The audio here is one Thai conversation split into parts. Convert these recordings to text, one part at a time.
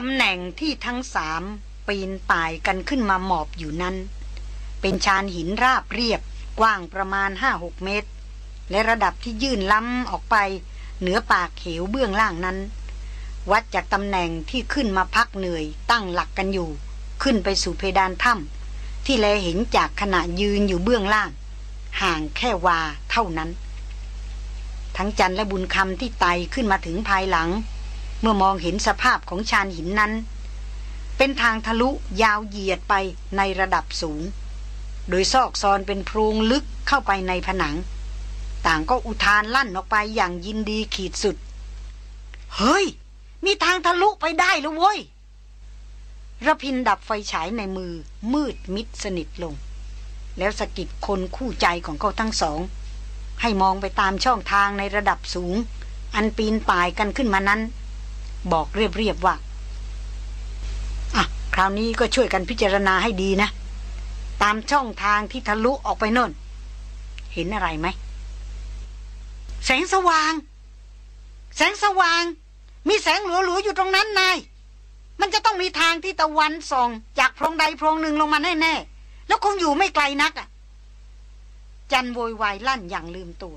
ำแหน่งที่ทั้งสามปีนป่ายกันขึ้นมาหมอบอยู่นั้นเป็นชานหินราบเรียบกว้างประมาณ 5-6 เมตรและระดับที่ยื่นล้ำออกไปเหนือปากเหวเบื้องล่างนั้นวัดจากตำแหน่งที่ขึ้นมาพักเหนื่อยตั้งหลักกันอยู่ขึ้นไปสู่เพดานถ้ำที่แลเห็นจากขณะยืนอยู่เบื้องล่างห่างแค่วาเท่านั้นทั้งจันและบุญคำที่ไต่ขึ้นมาถึงภายหลังเมื่อมองเห็นสภาพของชานหินนั้นเป็นทางทะลุยาวเหยียดไปในระดับสูงโดยซอกซอนเป็นโพรงลึกเข้าไปในผนังต่างก็อุทานลั่นออกไปอย่างยินดีขีดสุดเฮ้ยมีทางทะลุไปได้แล้วเว้ยระพินดับไฟฉายในมือมืดมิดสนิทลงแล้วสะกิดคนคู่ใจของเขาทั้งสองให้มองไปตามช่องทางในระดับสูงอันปีนป่ายกันขึ้นมานั้นบอกเรียบๆว่าอ่ะคราวนี้ก็ช่วยกันพิจารณาให้ดีนะตามช่องทางที่ทะลุออกไปโน่นเห็นอะไรไหมแสงสว่างแสงสว่างมีแสงหลัวๆอยู่ตรงนั้นนายมันจะต้องมีทางที่ตะวันส่องจากโพรงใดโพรงหนึ่งลงมาแน่ๆแล้วคงอยู่ไม่ไกลนักอ่ะจันโวยวายลั่นอย่างลืมตัว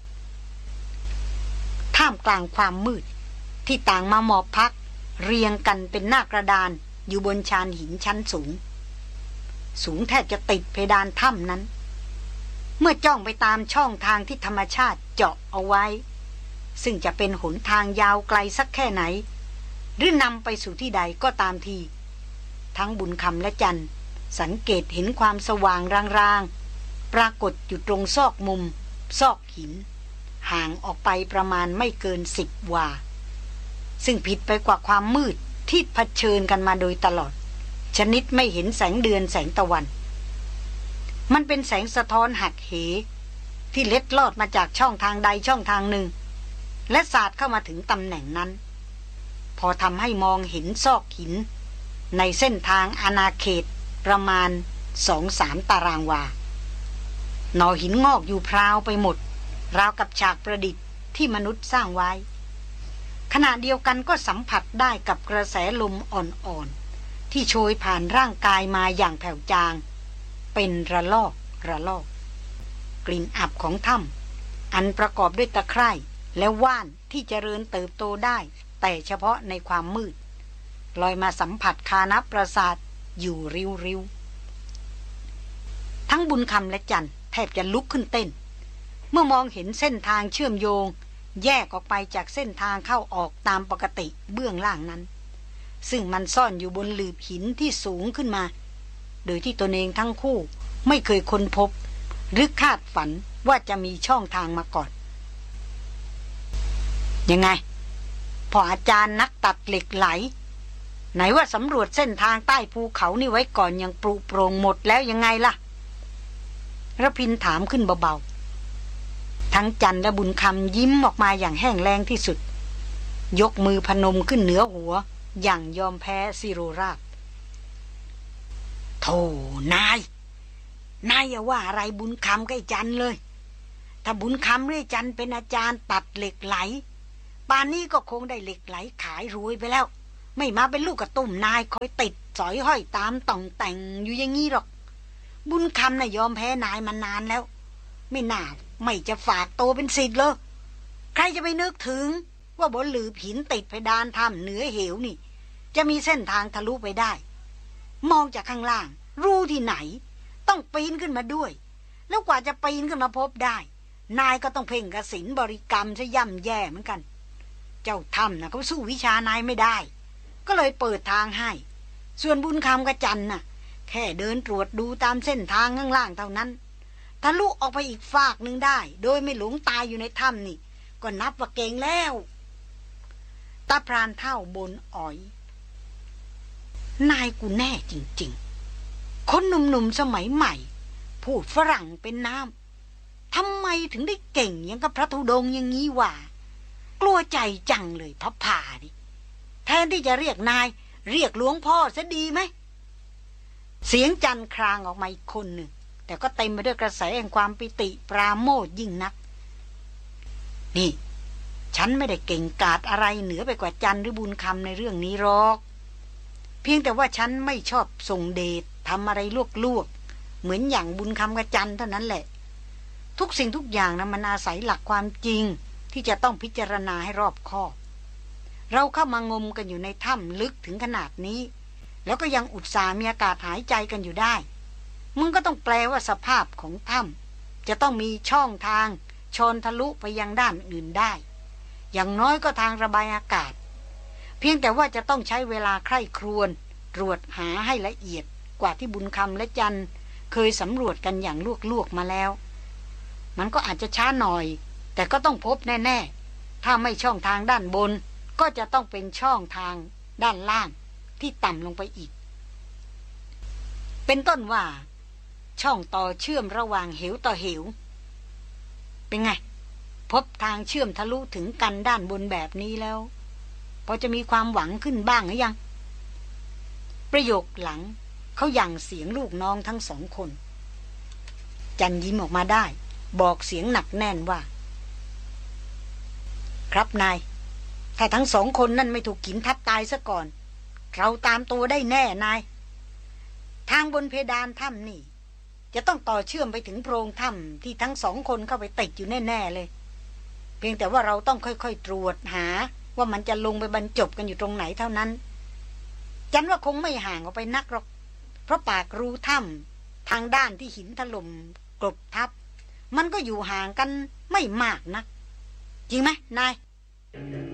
ท่ามกลางความมืดที่ต่างมาหมอบพักเรียงกันเป็นหน้ากระดานอยู่บนชานหินชั้นสูงแทบจะติดเพดานถ้ำนั้นเมื่อจ้องไปตามช่องทางที่ธรรมชาติเจาะเอาไว้ซึ่งจะเป็นหนทางยาวไกลสักแค่ไหนหรือนำไปสู่ที่ใดก็ตามทีทั้งบุญคำและจันสังเกตเห็นความสว่างรางๆปรากฏอยู่ตรงซอกมุมซอกหินห่างออกไปประมาณไม่เกิน10 วาซึ่งผิดไปกว่าความมืดที่เผชิญกันมาโดยตลอดชนิดไม่เห็นแสงเดือนแสงตะวันมันเป็นแสงสะท้อนหักเหที่เล็ดลอดมาจากช่องทางใดช่องทางหนึ่งและสาดเข้ามาถึงตำแหน่งนั้นพอทำให้มองเห็นซอกหินในเส้นทางอาณาเขตประมาณ 2-3 ตารางวาหน่อหินงอกอยู่พราวไปหมดราวกับฉากประดิษฐ์ที่มนุษย์สร้างไว้ขณะเดียวกันก็สัมผัสได้กับกระแสลมอ่อนๆที่โชยผ่านร่างกายมาอย่างแผ่วจางเป็นระลอกกลิ่นอับของถ้ำอันประกอบด้วยตะไคร่และว่านที่เจริญเติบโตได้แต่เฉพาะในความมืดลอยมาสัมผัสคานับประสาทอยู่ริ้วทั้งบุญคำและจันแทบจะลุกขึ้นเต้นเมื่อมองเห็นเส้นทางเชื่อมโยงแยกออกไปจากเส้นทางเข้าออกตามปกติเบื้องล่างนั้นซึ่งมันซ่อนอยู่บนหลืบหินที่สูงขึ้นมาโดยที่ตนเองทั้งคู่ไม่เคยค้นพบหรือคาดฝันว่าจะมีช่องทางมาก่อนยังไงพออาจารย์นักตัดเหล็กไหลไหนว่าสำรวจเส้นทางใต้ภูเขานี่ไว้ก่อนยังปรุโปร่งหมดแล้วยังไงล่ะระพินถามขึ้นเบาๆทั้งจันและบุญคำยิ้มออกมาอย่างแห้งแล้งที่สุดยกมือพนมขึ้นเหนือหัวอย่างยอมแพ้สิโรราบโธ่นายอย่าว่าอะไรบุญคำกับไอ้จันเลยถ้าบุญคำหรือจันเป็นอาจารย์ตัดเหล็กไหลป่านนี้ก็คงได้เหล็กไหลขายรวยไปแล้วไม่มาเป็นลูกกระตุ่มนายคอยติดสอยห้อยตามต่องแต่งอยู่อย่างงี้หรอกบุญคำน่ะยอมแพ้นายมานานแล้วไม่น่าไม่จะฝากโตเป็นศิษย์เลยใครจะไปนึกถึงว่าบนหลืบหินติดเพดานถ้ำเหนือเหวนี่จะมีเส้นทางทะลุไปได้มองจากข้างล่างรู้ที่ไหนต้องปีนขึ้นมาด้วยแล้วกว่าจะปีนขึ้นมาพบได้นายก็ต้องเพ่งกสิณบริกรรมซะย่ำแย่เหมือนกันเจ้าถ้ำน่ะเขาสู้วิชานายไม่ได้ก็เลยเปิดทางให้ส่วนบุญคำกับจันน่ะแค่เดินตรวจดูตามเส้นทางข้างล่างเท่านั้นทะลุออกไปอีกฟากนึงได้โดยไม่หลงตายอยู่ในถ้ำนี่ก็นับว่าเก่งแล้วตาพรานเท่าบนอ๋อยนายกูแน่จริงๆคนหนุ่มๆสมัยใหม่พูดฝรั่งเป็นน้ำทำไมถึงได้เก่งอย่างกับพระธุดงค์อย่างนี้วะกลัวใจจังเลยพับผ่าดิแทนที่จะเรียกนายเรียกหลวงพ่อซะดีไหมเสียงจันครางออกมาอีกคนหนึ่งแต่ก็เต็มไปด้วยกระแสแห่งความปิติปราโมทย์ยิ่งนักนี่ ฉันไม่ได้เก่งกาจอะไรเหนือไปกว่าจันหรือบุญคำในเรื่องนี้หรอกพียงแต่ว่าฉันไม่ชอบส่งเดชทำอะไรลวกๆเหมือนอย่างบุญคำกระจันเท่านั้นแหละทุกสิ่งทุกอย่างนะมันอาศัยหลักความจริงที่จะต้องพิจารณาให้รอบคอบเราเข้ามางมกันอยู่ในถ้ำลึกถึงขนาดนี้แล้วก็ยังอุตส่าห์มีอากาศหายใจกันอยู่ได้มึงก็ต้องแปลว่าสภาพของถ้ำจะต้องมีช่องทางชนทะลุไปยังด้านอื่นได้อย่างน้อยก็ทางระบายอากาศเพียงแต่ว่าจะต้องใช้เวลาใคร่ครวญตรวจหาให้ละเอียดกว่าที่บุญคำและจันเคยสำรวจกันอย่างลวกๆมาแล้วมันก็อาจจะช้าหน่อยแต่ก็ต้องพบแน่ๆถ้าไม่ช่องทางด้านบนก็จะต้องเป็นช่องทางด้านล่างที่ต่ำลงไปอีกเป็นต้นว่าช่องต่อเชื่อมระหว่างเหวต่อเหวเป็นไงพบทางเชื่อมทะลุถึงกันด้านบนแบบนี้แล้วพอจะมีความหวังขึ้นบ้างหรือยังประโยคหลังเขาหยั่งเสียงลูกน้องทั้งสองคนจันยิ้มออกมาได้บอกเสียงหนักแน่นว่าครับนายถ้าทั้งสองคนนั่นไม่ถูกหินทับตายซะก่อนเราตามตัวได้แน่นายทางบนเพดานถ้ำนี่จะต้องต่อเชื่อมไปถึงโพรงถ้ำที่ทั้งสองคนเข้าไปติดอยู่แน่ๆเลยเพียงแต่ว่าเราต้องค่อยๆตรวจหาว่ามันจะลงไปบรรจบกันอยู่ตรงไหนเท่านั้นจันว่าคงไม่ห่างออกไปนักหรอกเพราะปากรูถ้ำทางด้านที่หินถล่มกลบทับมันก็อยู่ห่างกันไม่มากนักจริงไหมนาย